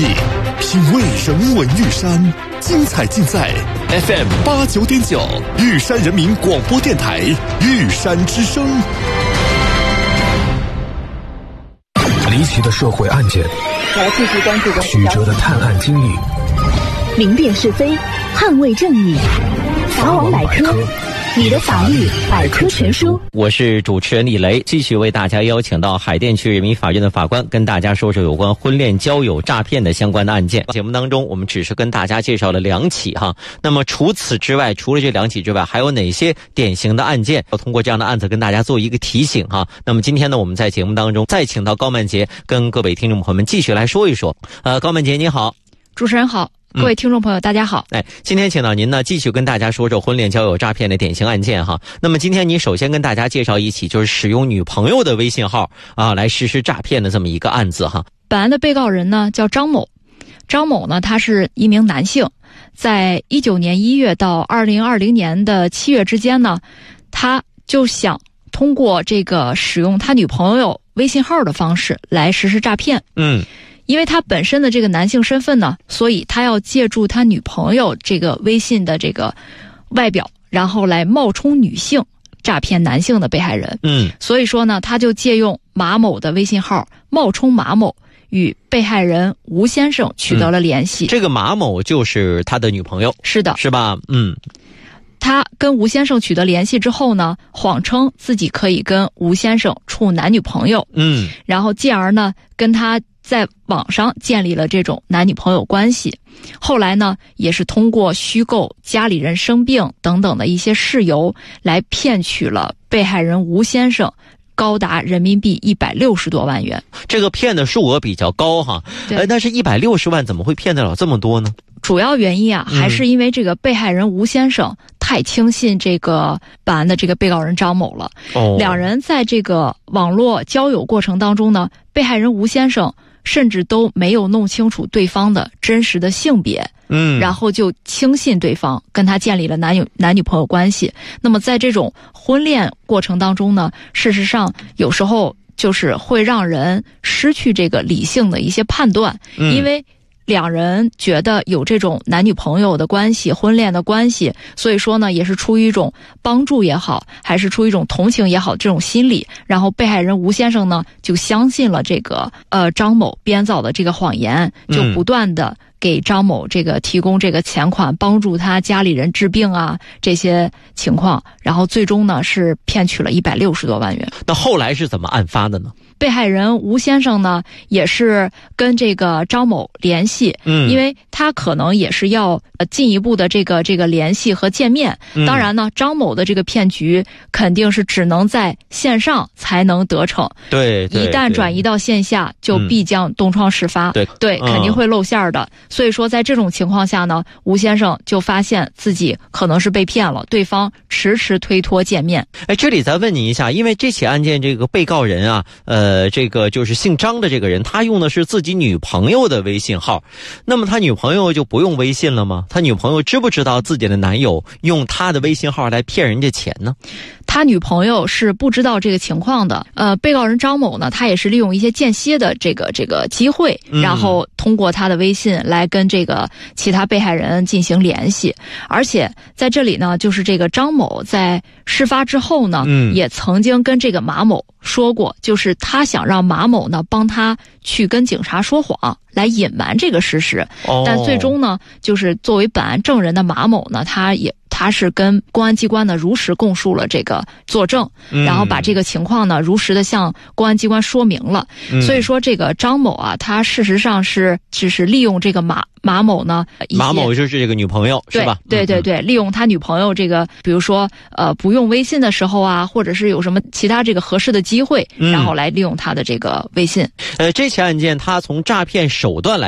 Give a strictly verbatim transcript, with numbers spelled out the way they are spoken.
艺，品味人文玉山，精彩尽在 F M 八九点九玉山人民广播电台玉山之声。 离奇的社会案件， 来继续关注曲折的探案经历， 明辨是非，捍卫正义。法网百科，你的法律百科全书。 我是主持人李雷，继续为大家邀请到海淀区人民法院的法官，跟大家说说有关婚恋交友诈骗的相关的案件。节目当中我们只是跟大家介绍了两起哈，那么除此之外，除了这两起之外，还有哪些典型的案件要通过这样的案子跟大家做一个提醒哈。那么今天呢，我们在节目当中再请到高曼杰跟各位听众朋友们继续来说一说。呃，高曼杰你好。 主持人好，各位听众朋友、嗯、大家好。 哎，今天请到您呢，继续跟大家说说婚恋交友诈骗的典型案件哈。那么今天你首先跟大家介绍一起就是使用女朋友的微信号啊来实施诈骗的这么一个案子哈。 本案的被告人呢叫张某，张某呢他是一名男性，在一九年一月到二零二零年的七月之间呢，他就想通过这个使用他女朋友微信号的方式来实施诈骗。嗯。因为他本身的这个男性身份呢，所以他要借助他女朋友这个微信的这个外表，然后来冒充女性诈骗男性的被害人。嗯，所以说呢，他就借用马某的微信号，冒充马某，与被害人吴先生取得了联系。 嗯、这个马某就是他的女朋友。 是的， 是吧？嗯。 他跟吴先生取得联系之后呢，谎称自己可以跟吴先生处男女朋友。嗯，然后继而呢，跟他在网上建立了这种男女朋友关系。后来呢，也是通过虚构家里人生病等等的一些事由，来骗取了被害人吴先生高达人民币一百六十多万元。 这个骗的数额比较高哈，呃，但是一百六十万怎么会骗得了这么多呢？ 主要原因啊，还是因为这个被害人吴先生太轻信这个本案的这个被告人张某了。哦，两人在这个网络交友过程当中呢，被害人吴先生甚至都没有弄清楚对方的真实的性别，嗯，然后就轻信对方，跟他建立了男女男女朋友关系。那么在这种婚恋过程当中呢，事实上有时候就是会让人失去这个理性的一些判断，嗯，因为两人觉得有这种男女朋友的关系、婚恋的关系，所以说呢，也是出于一种帮助也好，还是出于一种同情也好，这种心理，然后被害人吴先生呢就相信了这个呃张某编造的这个谎言，就不断的给张某这个提供这个钱款，帮助他家里人治病啊这些情况，然后最终呢是骗取了一百六十多万元。 那后来是怎么案发的呢？ 被害人吴先生呢，也是跟这个张某联系，嗯，因为他可能也是要呃进一步的这个这个联系和见面。嗯、当然呢，张某的这个骗局肯定是只能在线上才能得逞， 对， 一旦转移到线下，就必将东窗事发， 对对，肯定会露馅的。嗯、所以说，在这种情况下呢，吴先生就发现自己可能是被骗了，对方迟迟推脱见面。 哎，这里再问你一下，因为这起案件这个被告人啊，呃。呃，这个就是姓张的这个人，他用的是自己女朋友的微信号，那么他女朋友就不用微信了吗？他女朋友知不知道自己的男友用他的微信号来骗人家钱呢？ 他女朋友是不知道这个情况的。呃，被告人张某呢，他也是利用一些间歇的这个这个机会，然后通过他的微信来跟这个其他被害人进行联系。而且在这里呢，就是这个张某在事发之后呢，嗯，也曾经跟这个马某说过，就是他想让马某呢帮他去跟警察说谎，来隐瞒这个事实。哦、但最终呢，就是作为本案证人的马某呢，他也他是跟公安机关呢如实供述了这个作证，嗯、然后把这个情况呢如实的向公安机关说明了。嗯、所以说这个张某啊，他事实上是只是利用这个马马某呢， 马某就是这个女朋友是吧？ 对对对，嗯、利用他女朋友这个，比如说呃不用微信的时候啊，或者是有什么其他这个合适的机会，嗯、然后来利用他的这个微信。 呃，这起案件他从诈骗手段来